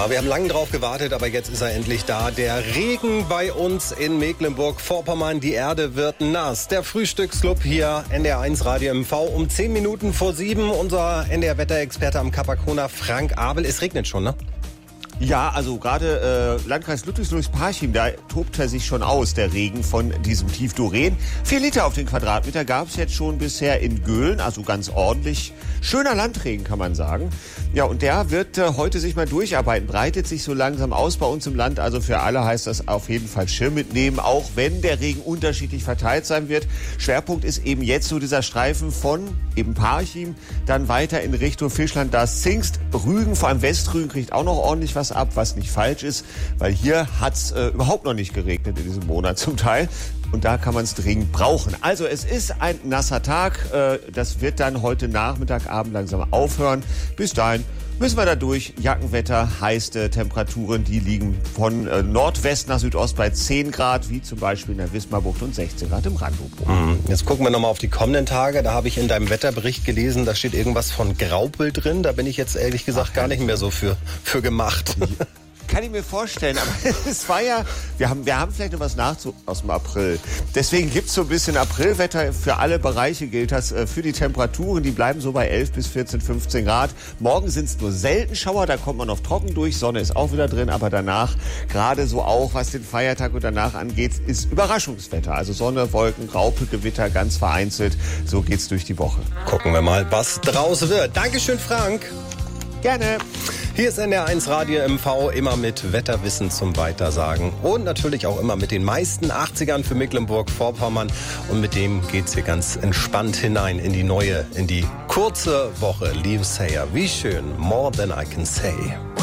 Ja, wir haben lange drauf gewartet, aber jetzt ist er endlich da. Der Regen bei uns in Mecklenburg-Vorpommern. Die Erde wird nass. Der Frühstücksclub hier, NDR1 Radio MV, um 10 Minuten vor 7. Unser NDR-Wetterexperte am Kapakona, Frank Abel. Es regnet schon, ne? Ja, also gerade Landkreis Ludwigsburg-Parchim, da tobt er sich schon aus, der Regen von diesem Tief Doreen. 4 Liter auf den Quadratmeter gab es jetzt schon bisher in Göhlen, also ganz ordentlich. Schöner Landregen, kann man sagen. Ja, und der wird heute sich mal durcharbeiten, breitet sich so langsam aus bei uns im Land. Also für alle heißt das auf jeden Fall Schirm mitnehmen, auch wenn der Regen unterschiedlich verteilt sein wird. Schwerpunkt ist eben jetzt so dieser Streifen von eben Parchim, dann weiter in Richtung Fischland, das Zingst, Rügen, vor allem Westrügen kriegt auch noch ordentlich was ab, was nicht falsch ist, weil hier hat's überhaupt noch nicht geregnet in diesem Monat zum Teil. Und da kann man es dringend brauchen. Also es ist ein nasser Tag. Das wird dann heute Nachmittag, Abend langsam aufhören. Bis dahin müssen wir da durch. Jackenwetter, heiße Temperaturen, die liegen von Nordwest nach Südost bei 10 Grad, wie zum Beispiel in der Wismarbucht und 16 Grad im Randobruch. Jetzt gucken wir nochmal auf die kommenden Tage. Da habe ich in deinem Wetterbericht gelesen, da steht irgendwas von Graupel drin. Da bin ich jetzt ehrlich gesagt gar nicht mehr so für gemacht. Kann ich mir vorstellen, aber es war ja, wir haben vielleicht noch was aus dem April. Deswegen gibt's so ein bisschen Aprilwetter. Für alle Bereiche gilt das. Für die Temperaturen, die bleiben so bei 11 bis 14, 15 Grad. Morgen sind's nur selten Schauer, da kommt man auf trocken durch. Sonne ist auch wieder drin, aber danach, gerade so auch, was den Feiertag und danach angeht, ist Überraschungswetter. Also Sonne, Wolken, Graupel, Gewitter, ganz vereinzelt. So geht's durch die Woche. Gucken wir mal, was draus wird. Dankeschön, Frank. Gerne. Hier ist NDR1 Radio MV, immer mit Wetterwissen zum Weitersagen und natürlich auch immer mit den meisten 80ern für Mecklenburg-Vorpommern. Und mit dem geht's hier ganz entspannt hinein in die kurze Woche. Liv Sayer, wie schön, More Than I Can Say.